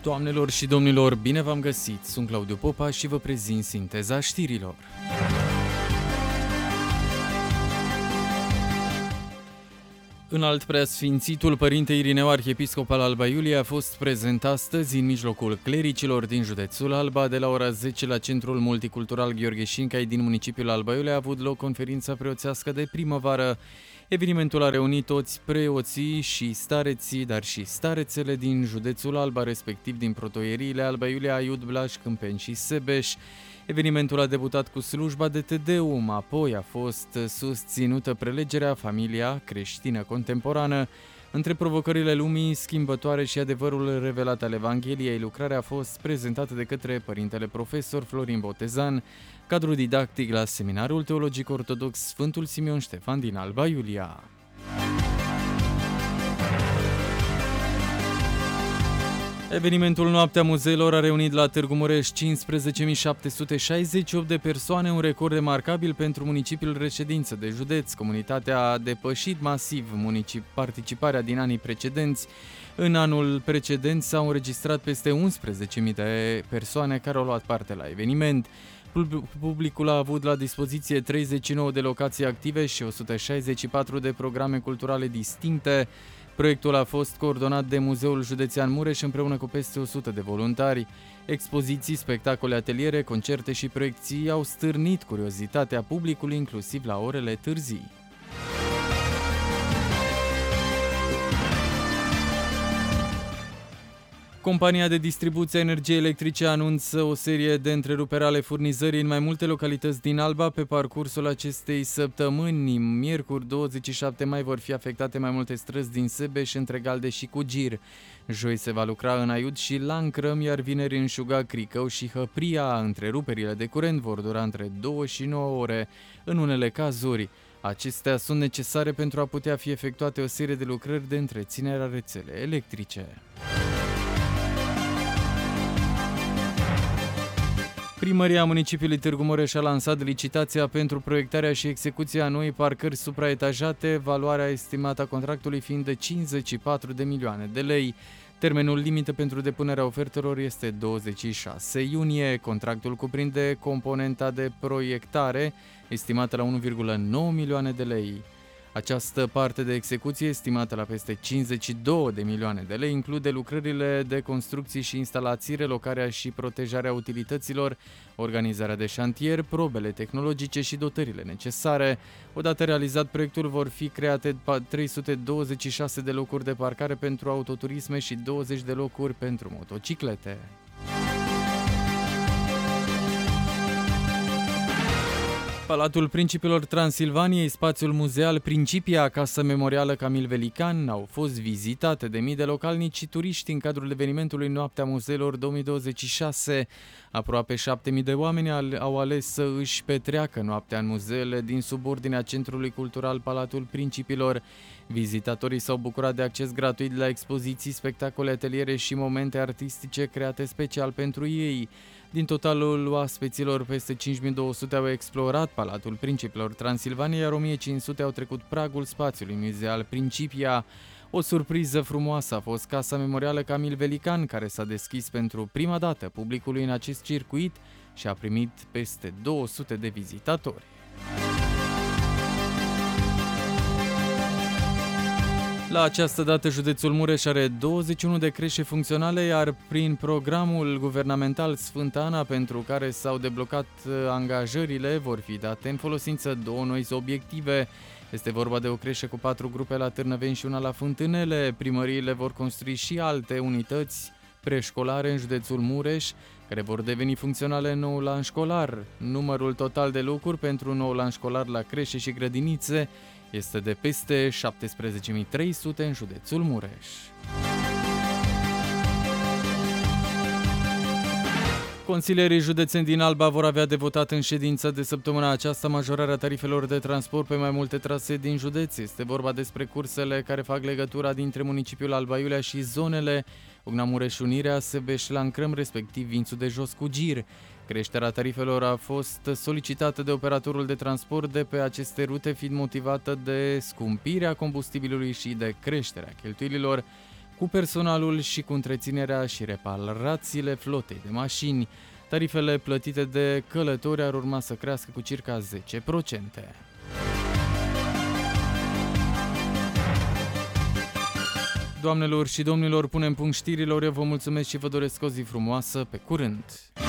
Doamnelor și domnilor, bine v-am găsit! Sunt Claudiu Popa și vă prezint sinteza știrilor. Înalt Preasfințitul Părinte Irineu, arhiepiscop al Alba Iulia, a fost prezent astăzi în mijlocul clericilor din județul Alba. De la ora 10 la Centrul Multicultural Gheorghe Șincai din municipiul Alba Iulia a avut loc conferința preoțească de primăvară. Evenimentul a reunit toți preoții și stareții, dar și starețele din județul Alba, respectiv din protoieriile Alba Iulia, Aiud, Blaș, Câmpeni și Sebeș. Evenimentul a debutat cu slujba de Te Deum, apoi a fost susținută prelegerea Familia creștină contemporană. Între provocările lumii schimbătoare și adevărul revelat al Evangheliei, lucrarea a fost prezentată de către părintele profesor Florin Botezan, cadru didactic la Seminarul Teologic Ortodox Sfântul Simeon Ștefan din Alba Iulia. Evenimentul Noaptea Muzeilor a reunit la Târgu Mureș 15.768 de persoane, un record remarcabil pentru municipiul reședință de județ. Comunitatea a depășit masiv participarea din anii precedenți. În anul precedent s-au înregistrat peste 11.000 de persoane care au luat parte la eveniment. Publicul a avut la dispoziție 39 de locații active și 164 de programe culturale distincte. Proiectul a fost coordonat de Muzeul Județean Mureș împreună cu peste 100 de voluntari. Expoziții, spectacole, ateliere, concerte și proiecții au stârnit curiozitatea publicului, inclusiv la orele târzii. Compania de distribuție a energiei electrice anunță o serie de întreruperi ale furnizării în mai multe localități din Alba pe parcursul acestei săptămâni. Miercuri 27 mai vor fi afectate mai multe străzi din Sebeș, între Galde și Cugir. Joi se va lucra în Aiud și Lancrăm, iar vineri în Șuga, Cricău și Hăpria. Întreruperile de curent vor dura între 2 și 9 ore în unele cazuri. Acestea sunt necesare pentru a putea fi efectuate o serie de lucrări de întreținere a rețelei electrice. Primăria municipiului Târgu Mureș a lansat licitația pentru proiectarea și execuția noii parcări supraetajate, valoarea estimată a contractului fiind de 54 de milioane de lei. Termenul limită pentru depunerea ofertelor este 26 iunie. Contractul cuprinde componenta de proiectare, estimată la 1,9 milioane de lei. Această parte de execuție, estimată la peste 52 de milioane de lei, include lucrările de construcții și instalații, relocarea și protejarea utilităților, organizarea de șantier, probele tehnologice și dotările necesare. Odată realizat proiectul, vor fi create 326 de locuri de parcare pentru autoturisme și 20 de locuri pentru motociclete. Palatul Principilor Transilvaniei, spațiul muzeal Principia, Casa Memorială Camil Velican au fost vizitate de mii de localnici și turiști în cadrul evenimentului Noaptea Muzeilor 2026. Aproape 7.000 de oameni au ales să își petreacă noaptea în muzeele din subordinea Centrului Cultural Palatul Principilor. Vizitatorii s-au bucurat de acces gratuit la expoziții, spectacole, ateliere și momente artistice create special pentru ei. Din totalul oaspeților, peste 5200 au explorat Palatul Principilor Transilvaniei, iar 1500 au trecut pragul spațiului muzeal Principia. O surpriză frumoasă a fost Casa Memorială Camil Velican, care s-a deschis pentru prima dată publicului în acest circuit și a primit peste 200 de vizitatori. La această dată, județul Mureș are 21 de creșe funcționale, iar prin programul guvernamental Sfânta Ana, pentru care s-au deblocat angajările, vor fi date în folosință 2 noi obiective. Este vorba de o creșă cu 4 grupe la Târnăveni și una la Fântânele. Primăriile vor construi și alte unități preșcolare în județul Mureș, care vor deveni funcționale în noul an școlar. Numărul total de locuri pentru noul an școlar la creșe și grădinițe este de peste 17.300 în județul Mureș. Consilierii județeni din Alba vor avea de votat în ședința de săptămâna aceasta majorarea tarifelor de transport pe mai multe trasee din județ. Este vorba despre cursele care fac legătura dintre municipiul Alba Iulia și zonele Ugna Mureș Unirea, Sebeș, Lancrăm, respectiv Vințul de Jos cu Gir. Creșterea tarifelor a fost solicitată de operatorul de transport de pe aceste rute, fiind motivată de scumpirea combustibilului și de creșterea cheltuielilor cu personalul și cu întreținerea și reparațiile flotei de mașini. Tarifele plătite de călători ar urma să crească cu circa 10%. Doamnelor și domnilor, punem punct știrilor, eu vă mulțumesc și vă doresc o zi frumoasă, pe curând!